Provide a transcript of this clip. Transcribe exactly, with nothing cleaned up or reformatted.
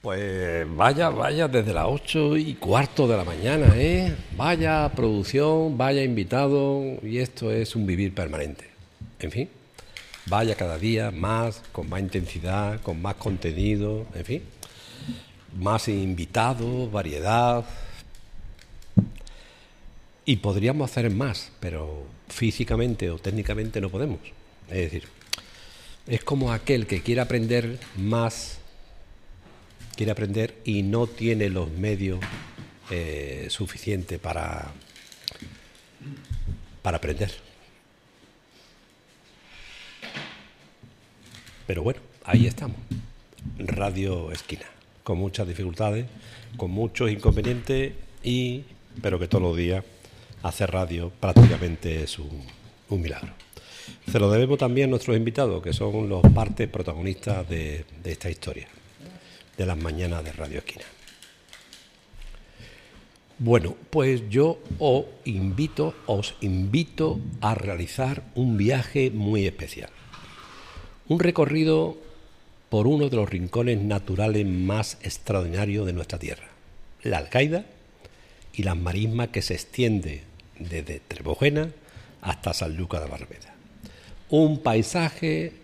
Pues vaya, vaya, desde las ocho y cuarto de la mañana, ¿eh? Vaya producción, vaya invitado, y esto es un vivir permanente. En fin, vaya cada día más, con más intensidad, con más contenido, en fin, más invitados, variedad. Y podríamos hacer más, pero físicamente o técnicamente no podemos. Es decir, es como aquel que quiere aprender más, quiere aprender y no tiene los medios eh, suficientes para, para aprender. Pero bueno, ahí estamos. Radio Esquina, con muchas dificultades, con muchos inconvenientes, y pero que todos los días hacer radio prácticamente es un, un milagro. Se lo debemos también a nuestros invitados, que son los partes protagonistas de, de esta historia, de las mañanas de Radio Esquina. Bueno, pues yo os invito, os invito a realizar un viaje muy especial. Un recorrido por uno de los rincones naturales más extraordinarios de nuestra tierra, la Algaida y las marismas que se extiende desde Trebojena hasta Sanlúcar de Barrameda. Un paisaje